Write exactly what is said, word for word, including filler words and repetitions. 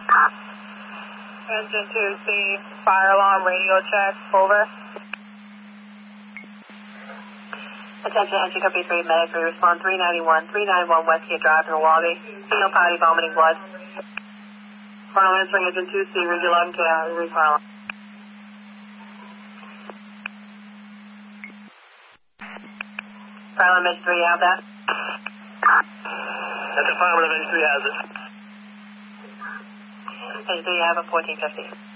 Engine two C, fire alarm, radio check, over. Attention, Engine Company three, medic three, respond three ninety-one, three ninety-one Westgate Drive, Milwaukee. Fetal potty, vomiting blood. Final answering Engine two C, read eleven K out, read fire alarm. Fire alarm, Engine three, you have that? That's affirmative, Engine three has it. Engine three, you have a fourteen fifty.